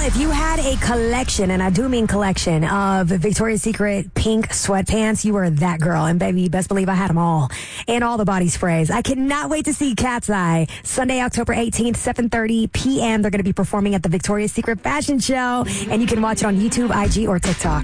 if you had a collection, and I do mean collection, of Victoria's Secret pink sweatpants, you were that girl. And baby, you best believe I had them all. And all the body sprays. I cannot wait to see Cat's Eye. Sunday, October 18th, 7:30 p.m. They're going to be performing at the Victoria's Secret Fashion Show. And you can watch it on YouTube, IG, or TikTok.